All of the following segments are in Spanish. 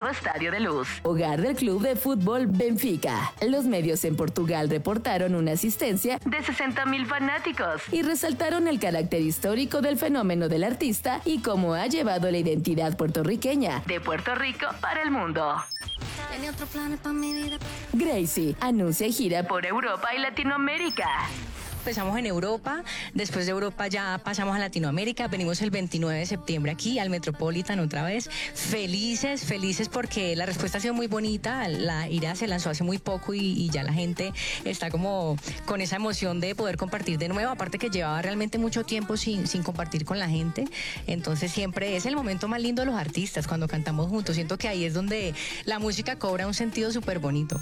Estadio de Luz, hogar del club de fútbol Benfica. Los medios en Portugal reportaron una asistencia de 60,000 fanáticos y resaltaron el carácter histórico del fenómeno del artista y cómo ha llevado la identidad puertorriqueña de Puerto Rico para el mundo. Tenía otro plan para mi vida. Gracie anuncia gira por Europa y Latinoamérica. Empezamos en Europa, después de Europa ya pasamos a Latinoamérica, venimos el 29 de septiembre aquí al Metropolitan otra vez, felices porque la respuesta ha sido muy bonita, la gira se lanzó hace muy poco y ya la gente está como con esa emoción de poder compartir de nuevo, aparte que llevaba realmente mucho tiempo sin compartir con la gente, entonces siempre es el momento más lindo de los artistas cuando cantamos juntos, siento que ahí es donde la música cobra un sentido súper bonito.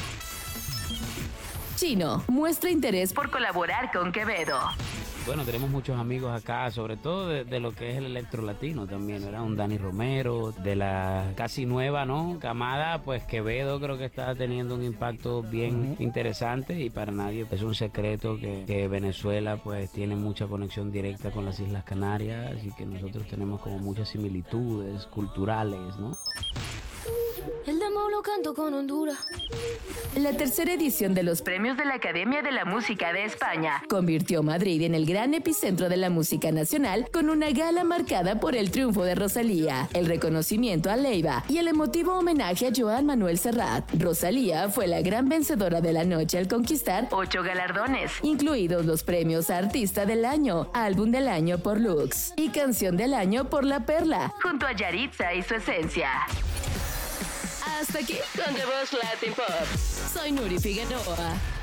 Chino muestra interés por colaborar con Quevedo. Bueno, tenemos muchos amigos acá, sobre todo de lo que es el electro latino también, ¿verdad? Un Dani Romero, de la casi nueva, ¿no? Camada, pues Quevedo creo que está teniendo un impacto bien interesante y para nadie es un secreto que Venezuela pues tiene mucha conexión directa con las Islas Canarias y que nosotros tenemos como muchas similitudes culturales, ¿no? El demo lo canto con Honduras. La tercera edición de los Premios de la Academia de la Música de España convirtió Madrid en el gran epicentro de la música nacional con una gala marcada por el triunfo de Rosalía, el reconocimiento a Leiva y el emotivo homenaje a Joan Manuel Serrat. Rosalía fue la gran vencedora de la noche al conquistar 8 galardones, incluidos los premios a Artista del Año, Álbum del Año por Lux y Canción del Año por La Perla, junto a Yaritza y Su Esencia. Hasta aquí con The Voz Latin Pop. Soy Nuri Figueroa.